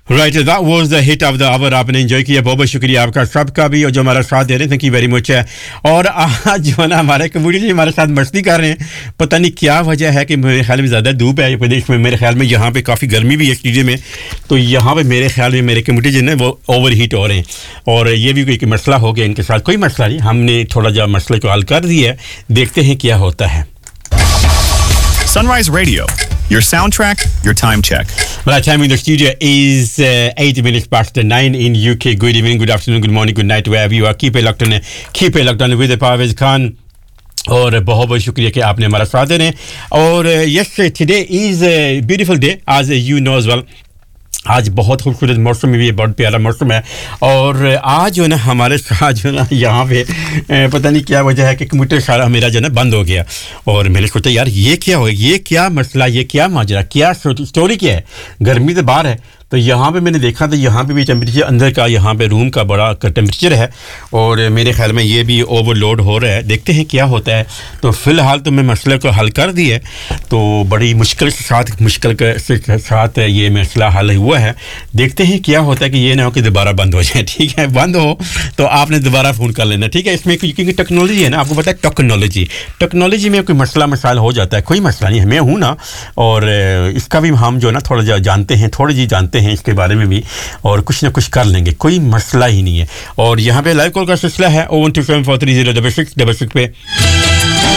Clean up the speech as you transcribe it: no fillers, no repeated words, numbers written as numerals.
Right, that was the hit of the hour. आपने enjoy किया, बहुत बहुत शुक्रिया आपका सबका भी, और जो हमारा साथ दे रहे हैं, थैंक यू वेरी मच है। और आज जो है ना हमारे कम्युनिटी जी हमारे साथ मस्ती कर रहे हैं, पता नहीं क्या वजह है कि मेरे ख्याल में ज़्यादा धूप है प्रदेश में, मेरे ख्याल में यहाँ पे काफ़ी गर्मी भी है स्टूडियो में, तो यहाँ पे मेरे ख्याल में मेरे कम्युनिटी जो है वो ओवर हीट हो रहे हैं, और ये भी कोई मसला हो गया इनके साथ। कोई मसला नहीं, हमने थोड़ा जा मसले को हल कर दिया है, देखते हैं क्या होता है। Sunrise Radio, your soundtrack, your time check. Well, our time in the studio is 8 minutes past 9 in UK. Good evening, good afternoon, good morning, good night, wherever you are. Keep it locked on with Parvez Khan. اور بہت بہت شکریہ کہ آپ نے ہمارا ساتھ دے رہے ہیں. اور yes today is a beautiful day as you know as well. آج بہت خوبصورت موسم بھی ہے, بہت پیارا موسم ہے, اور آج جو ہے نا ہمارے ساتھ جو ہے نا یہاں پہ پتہ نہیں کیا وجہ ہے کہ کمپیوٹر سارا میرا جو ہے نا بند ہو گیا, اور میں نے سوچا یار یہ کیا ہو, یہ کیا مسئلہ, یہ کیا ماجرا, کیا اسٹوری کیا ہے. گرمی تو باہر ہے, تو یہاں پہ میں نے دیکھا تو یہاں پہ بھی ٹیمپریچر اندر کا, یہاں پہ روم کا بڑا ٹیمپریچر ہے, اور میرے خیال میں یہ بھی اوور لوڈ ہو رہا ہے. دیکھتے ہیں کیا ہوتا ہے. تو فی الحال تو میں مسئلے کو حل کر دی ہے, تو بڑی مشکل کے ساتھ یہ مسئلہ حل ہوا ہے. دیکھتے ہیں کیا ہوتا ہے کہ یہ نہ ہو کہ دوبارہ بند ہو جائے. ٹھیک ہے, بند ہو تو آپ نے دوبارہ فون کر لینا. ٹھیک ہے, اس میں کیونکہ ٹیکنالوجی ہے نا, آپ کو پتہ ہے ٹیکنالوجی میں کوئی مسئلہ مسائل ہو جاتا ہے. کوئی مسئلہ نہیں ہے, میں ہوں نا, اور اس کا بھی ہم جو ہے نا تھوڑا جانتے ہیں, جانتے ہیں اس کے بارے میں بھی, اور کچھ نہ کچھ کر لیں گے. کوئی مسئلہ ہی نہیں ہے. اور یہاں پہ لائیو کال کا سلسلہ ہے 01274306666 پہ.